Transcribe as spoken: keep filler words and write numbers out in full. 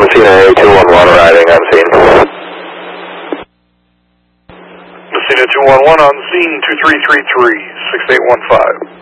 Messina two one one arriving on scene. Messina two one one on scene, two three three three, six eight one five.